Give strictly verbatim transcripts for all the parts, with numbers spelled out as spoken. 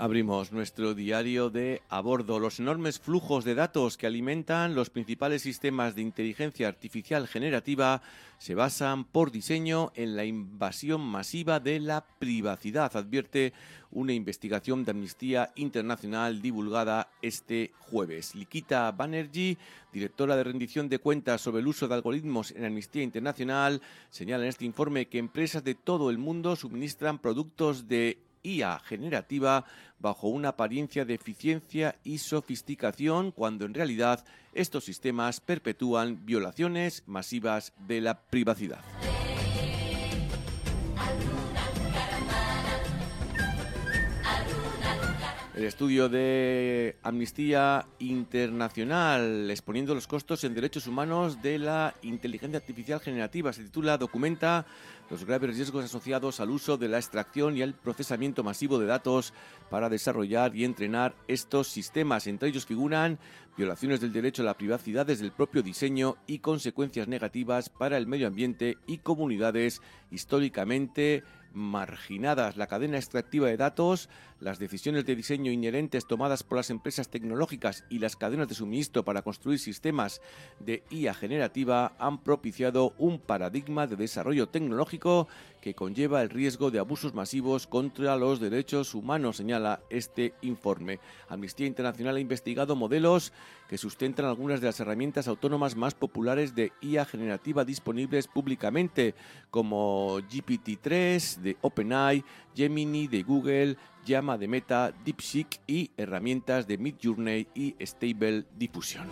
Abrimos nuestro diario de a bordo. Los enormes flujos de datos que alimentan los principales sistemas de inteligencia artificial generativa se basan por diseño en la invasión masiva de la privacidad, advierte una investigación de Amnistía Internacional divulgada este jueves. Likita Banerjee, directora de rendición de cuentas sobre el uso de algoritmos en Amnistía Internacional, señala en este informe que empresas de todo el mundo suministran productos de I A generativa bajo una apariencia de eficiencia y sofisticación, cuando en realidad estos sistemas perpetúan violaciones masivas de la privacidad. El estudio de Amnistía Internacional exponiendo los costos en derechos humanos de la inteligencia artificial generativa se titula Documenta los graves riesgos asociados al uso de la extracción y el procesamiento masivo de datos para desarrollar y entrenar estos sistemas. Entre ellos figuran violaciones del derecho a la privacidad desde el propio diseño y consecuencias negativas para el medio ambiente y comunidades históricamente marginadas. La cadena extractiva de datos, las decisiones de diseño inherentes tomadas por las empresas tecnológicas y las cadenas de suministro para construir sistemas de I A generativa han propiciado un paradigma de desarrollo tecnológico que conlleva el riesgo de abusos masivos contra los derechos humanos, señala este informe. Amnistía Internacional ha investigado modelos que sustentan algunas de las herramientas autónomas más populares de I A generativa disponibles públicamente, como G P T tres de OpenAI, Gemini de Google, Llama de Meta, DeepSeek y herramientas de Midjourney y Stable Diffusion.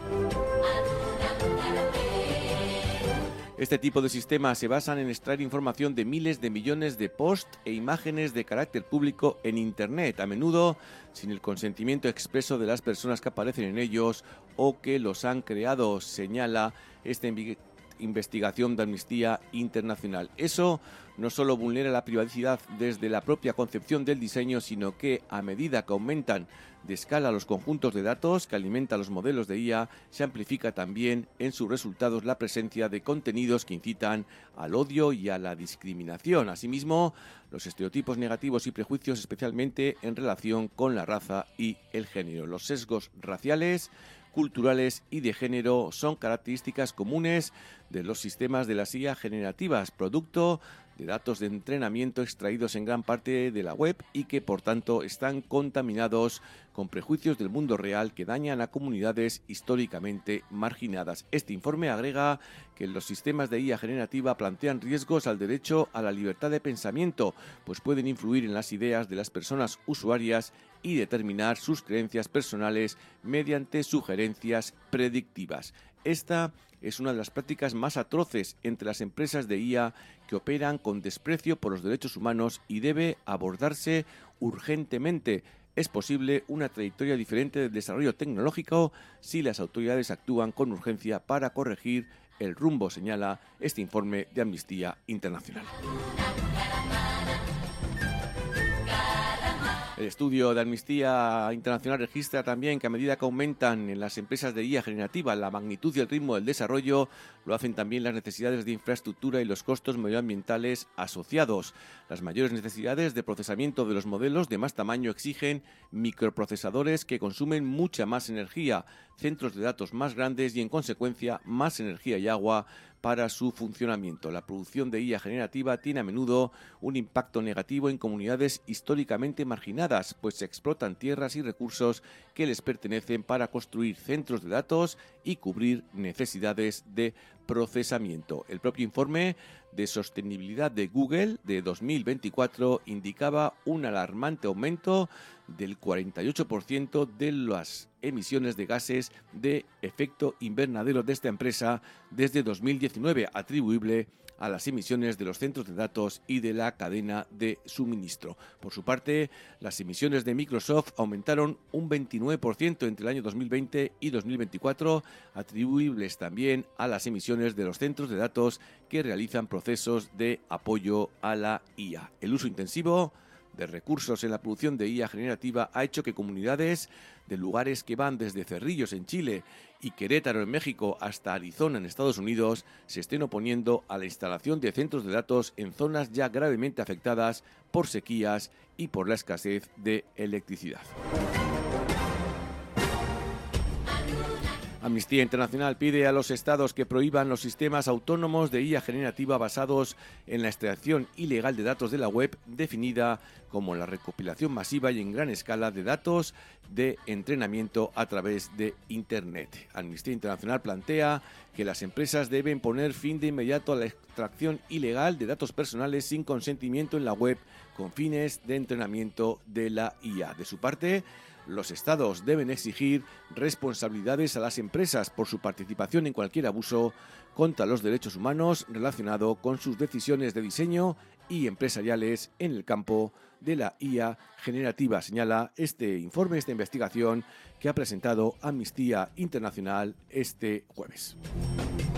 Este tipo de sistemas se basan en extraer información de miles de millones de posts e imágenes de carácter público en Internet, a menudo sin el consentimiento expreso de las personas que aparecen en ellos o que los han creado, señala esta investigación de Amnistía Internacional. Eso no solo vulnera la privacidad desde la propia concepción del diseño, sino que a medida que aumentan de escala los conjuntos de datos que alimentan los modelos de I A, se amplifica también en sus resultados la presencia de contenidos que incitan al odio y a la discriminación. Asimismo, los estereotipos negativos y prejuicios, especialmente en relación con la raza y el género. Los sesgos raciales, culturales y de género son características comunes de los sistemas de las I A generativas, producto de datos de entrenamiento extraídos en gran parte de la web y que por tanto están contaminados con prejuicios del mundo real que dañan a comunidades históricamente marginadas. Este informe agrega que los sistemas de I A generativa plantean riesgos al derecho a la libertad de pensamiento, pues pueden influir en las ideas de las personas usuarias y determinar sus creencias personales mediante sugerencias predictivas. Esta es una de las prácticas más atroces entre las empresas de I A que operan con desprecio por los derechos humanos y debe abordarse urgentemente. Es posible una trayectoria diferente de desarrollo tecnológico si las autoridades actúan con urgencia para corregir el rumbo, señala este informe de Amnistía Internacional. El estudio de Amnistía Internacional registra también que a medida que aumentan en las empresas de I A generativa la magnitud y el ritmo del desarrollo, lo hacen también las necesidades de infraestructura y los costos medioambientales asociados. Las mayores necesidades de procesamiento de los modelos de más tamaño exigen microprocesadores que consumen mucha más energía, centros de datos más grandes y, en consecuencia, más energía y agua para su funcionamiento. La producción de I A generativa tiene a menudo un impacto negativo en comunidades históricamente marginadas, pues se explotan tierras y recursos que les pertenecen para construir centros de datos y cubrir necesidades de procesamiento. El propio informe de sostenibilidad de Google de dos mil veinticuatro indicaba un alarmante aumento del cuarenta y ocho por ciento de las emisiones de gases de efecto invernadero de esta empresa desde dos mil diecinueve, atribuible a las emisiones de los centros de datos y de la cadena de suministro. Por su parte, las emisiones de Microsoft aumentaron un veintinueve por ciento entre el año dos mil veinte y dos mil veinticuatro, atribuibles también a las emisiones de los centros de datos que realizan procesos de apoyo a la I A. El uso intensivo de recursos en la producción de I A generativa ha hecho que comunidades de lugares que van desde Cerrillos en Chile y Querétaro en México hasta Arizona en Estados Unidos se estén oponiendo a la instalación de centros de datos en zonas ya gravemente afectadas por sequías y por la escasez de electricidad. Amnistía Internacional pide a los estados que prohíban los sistemas autónomos de I A generativa basados en la extracción ilegal de datos de la web, definida como la recopilación masiva y en gran escala de datos de entrenamiento a través de Internet. Amnistía Internacional plantea que las empresas deben poner fin de inmediato a la extracción ilegal de datos personales sin consentimiento en la web con fines de entrenamiento de la I A. De su parte, los estados deben exigir responsabilidades a las empresas por su participación en cualquier abuso contra los derechos humanos relacionado con sus decisiones de diseño y empresariales en el campo de la I A generativa, señala este informe, esta investigación que ha presentado Amnistía Internacional este jueves.